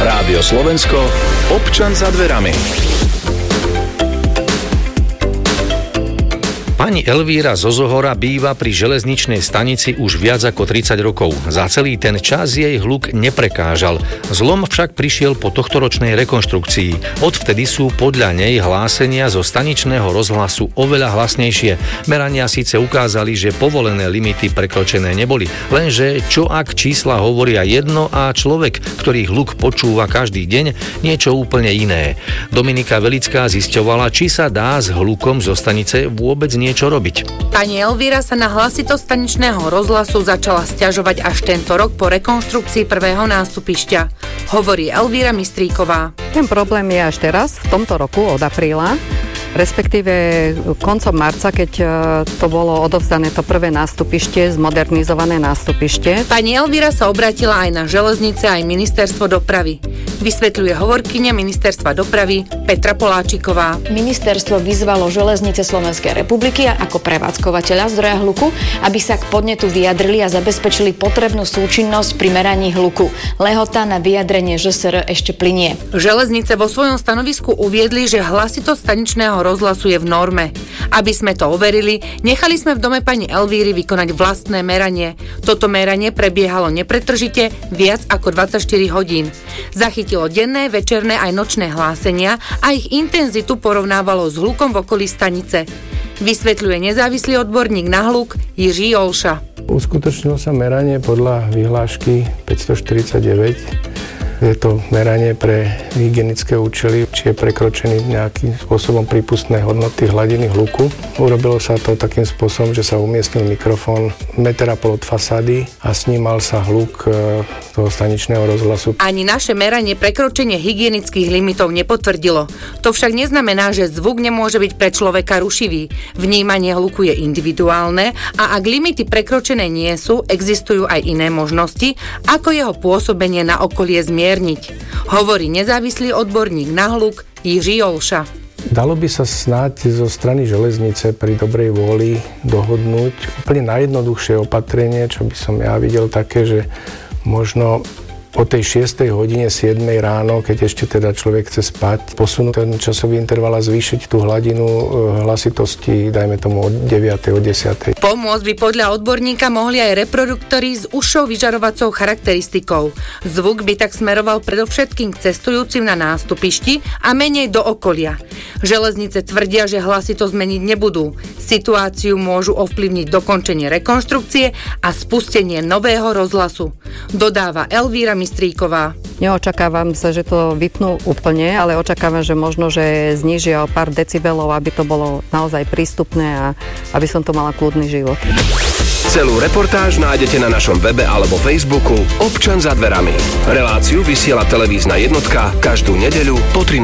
Rádio Slovensko, občan za dverami. Pani Elvíra zo Zohora býva pri železničnej stanici už viac ako 30 rokov. Za celý ten čas jej hluk neprekážal. Zlom však prišiel po tohtoročnej rekonštrukcii. Odvtedy sú podľa nej hlásenia zo staničného rozhlasu oveľa hlasnejšie. Merania síce ukázali, že povolené limity prekročené neboli, lenže čo ak čísla hovoria jedno a človek, ktorý hluk počúva každý deň, niečo úplne iné. Dominika Velická zisťovala, či sa dá s hlukom zo stanice vôbec niečo robiť. Pani Elvíra sa na hlasitosť staničného rozhlasu začala sťažovať až tento rok po rekonštrukcii prvého nástupišťa. Hovorí Elvíra Mistríková. Ten problém je až teraz, v tomto roku od apríla, respektíve koncom marca, keď to bolo odovzdané to prvé nástupište, zmodernizované nástupište. Pani Elvíra sa obrátila aj na železnice, aj ministerstvo dopravy. Vysvetľuje hovorkyňa ministerstva dopravy Petra Poláčiková. Ministerstvo vyzvalo železnice Slovenskej republiky ako prevádzkovateľa zdroja hluku, aby sa k podnetu vyjadrili a zabezpečili potrebnú súčinnosť pri meraní hluku. Lehota na vyjadrenie ŽSR ešte plynie. Železnice vo svojom stanovisku uviedli, že hlasitosť staničného rozhlasu je v norme. Aby sme to overili, nechali sme v dome pani Elvíry vykonať vlastné meranie. Toto meranie prebiehalo nepretržite viac ako 24 hodín. Zachytilo denné, večerné aj nočné hlásenia a ich intenzitu porovnávalo s hlukom v okolí stanice. Vysvetľuje nezávislý odborník na hluk Jiří Olša. Uskutočnilo sa meranie podľa vyhlášky 549. Je to meranie pre hygienické účely, či je prekročený nejakým spôsobom prípustné hodnoty hladiny hluku. Urobilo sa to takým spôsobom, že sa umiestnil mikrofón 1,5 metra od fasády a snímal sa hluk toho staničného rozhlasu. Ani naše meranie prekročenie hygienických limitov nepotvrdilo. To však neznamená, že zvuk nemôže byť pre človeka rušivý. Vnímanie hluku je individuálne a ak limity prekročené nie sú, existujú aj iné možnosti, ako jeho pôsobenie na okolie zmierniť. Hovorí nezávislý odborník na hluk Jiří Olša. Dalo by sa snáď zo strany železnice pri dobrej vôli dohodnúť úplne najjednoduchšie opatrenie, čo by som ja videl také, že možno o tej 6. hodine, 7. ráno, keď ešte teda človek chce spať, posunúť ten časový interval a zvýšiť tú hladinu hlasitosti, dajme tomu od 9. od 10. Pomôcť by podľa odborníka mohli aj reproduktory s užšou vyžarovacou charakteristikou. Zvuk by tak smeroval predovšetkým k cestujúcim na nástupišti a menej do okolia. Železnice tvrdia, že hlasitosť zmeniť nebudú. Situáciu môžu ovplyvniť dokončenie rekonštrukcie a spustenie nového rozhlasu. Dodáva Elvíra Mistríková. Neočakávam sa, že to vypnú úplne, ale očakávam, že možno, že znížia o pár decibelov, aby to bolo naozaj prístupné a aby som to mala kľudný život. Celú reportáž nájdete na našom webe alebo Facebooku Občan za dverami. Reláciu vysiela televízna jednotka každú nedeľu po 13.